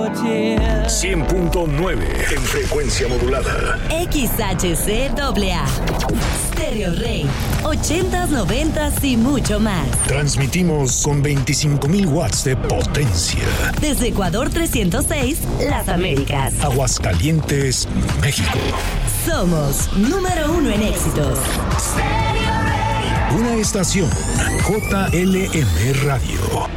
100.9 en frecuencia modulada. XHCAA. Stereo Rey. 80s, 90s y mucho más. Transmitimos con 25,000 watts de potencia. Desde Ecuador 306, Las Américas. Aguascalientes, México. Somos número 1 en éxitos. Una estación JLM Radio.